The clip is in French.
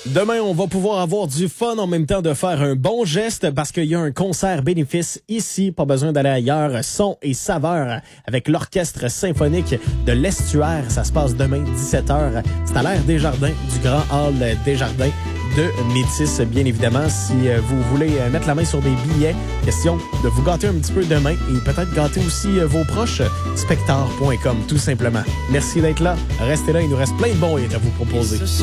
Demain, on va pouvoir avoir du fun en même temps de faire un bon geste parce qu'il y a un concert bénéfice ici. Pas besoin d'aller ailleurs. Son et saveur avec l'Orchestre symphonique de l'Estuaire. Ça se passe demain, 17h. C'est à l'Aire Desjardins, du Grand Hall Desjardins de Métis, bien évidemment. Si vous voulez mettre la main sur des billets, question de vous gâter un petit peu demain et peut-être gâter aussi vos proches. Spectar.com, tout simplement. Merci d'être là. Restez là, il nous reste plein de bons hits à vous proposer.